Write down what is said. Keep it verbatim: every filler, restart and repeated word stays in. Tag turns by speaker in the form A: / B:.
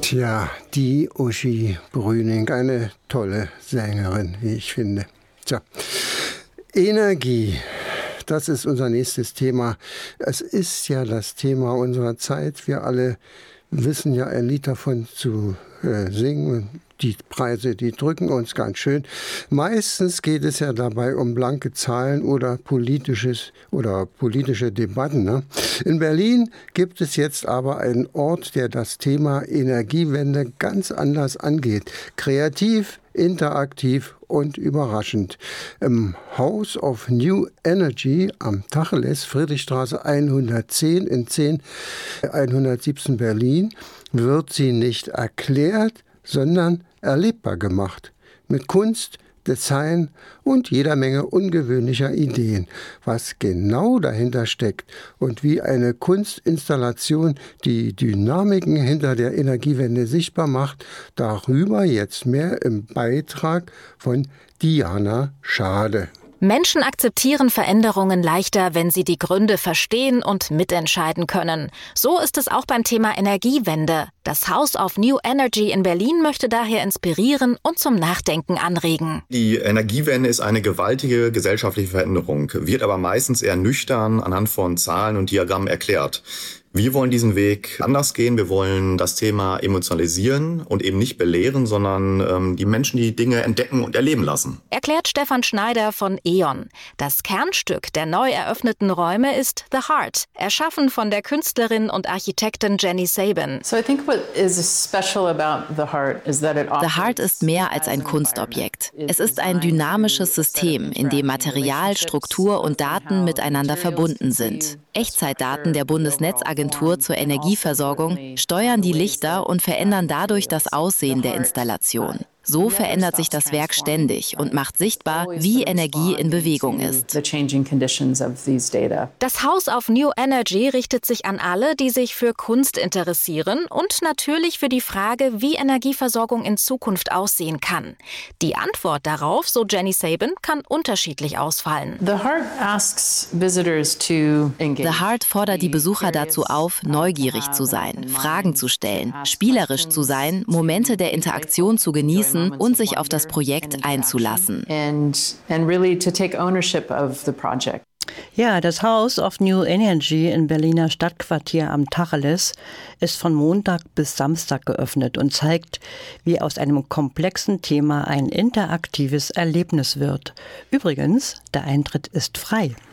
A: Tja, die Uschi Brüning, eine tolle Sängerin, wie ich finde. Tja, Energie, das ist unser nächstes Thema. Es ist ja das Thema unserer Zeit. Wir alle wissen ja ein Lied davon zu äh, singen. Die Preise, die drücken uns ganz schön. Meistens geht es ja dabei um blanke Zahlen oder politisches oder politische Debatten. Ne? In Berlin gibt es jetzt aber einen Ort, der das Thema Energiewende ganz anders angeht. Kreativ, interaktiv und überraschend. Im House of New Energy am Tacheles, Friedrichstraße hundertzehn in zehn hundertsiebzehn Berlin, wird sie nicht erklärt, sondern erlebbar gemacht. Mit Kunst, Design und jeder Menge ungewöhnlicher Ideen. Was genau dahinter steckt und wie eine Kunstinstallation die Dynamiken hinter der Energiewende sichtbar macht, darüber jetzt mehr im Beitrag von Diana Schade.
B: Menschen akzeptieren Veränderungen leichter, wenn sie die Gründe verstehen und mitentscheiden können. So ist es auch beim Thema Energiewende. Das House of New Energy in Berlin möchte daher inspirieren und zum Nachdenken anregen.
C: Die Energiewende ist eine gewaltige gesellschaftliche Veränderung, wird aber meistens eher nüchtern anhand von Zahlen und Diagrammen erklärt. Wir wollen diesen Weg anders gehen. Wir wollen das Thema emotionalisieren und eben nicht belehren, sondern ähm, die Menschen die Dinge entdecken und erleben lassen.
B: Erklärt Stefan Schneider von E.ON. Das Kernstück der neu eröffneten Räume ist The Heart, erschaffen von der Künstlerin und Architektin Jenny Sabin.
D: So I think what is special about The Heart is that it
E: The Heart ist mehr als ein Kunstobjekt. Es ist ein dynamisches System, in dem Material, Struktur und Daten miteinander verbunden sind. Echtzeitdaten der Bundesnetzagentur zur Energieversorgung steuern die Lichter und verändern dadurch das Aussehen der Installation. So verändert sich das Werk ständig und macht sichtbar, wie Energie in Bewegung ist.
B: Das House of New Energy richtet sich an alle, die sich für Kunst interessieren und natürlich für die Frage, wie Energieversorgung in Zukunft aussehen kann. Die Antwort darauf, so Jenny Sabin, kann unterschiedlich ausfallen.
D: The Heart asks visitors to engage.
E: The Heart fordert die Besucher dazu auf, neugierig zu sein, Fragen zu stellen, spielerisch zu sein, Momente der Interaktion zu genießen und sich auf das Projekt einzulassen.
F: Ja, das House of New Energy im Berliner Stadtquartier am Tacheles ist von Montag bis Samstag geöffnet und zeigt, wie aus einem komplexen Thema ein interaktives Erlebnis wird. Übrigens, der Eintritt ist frei.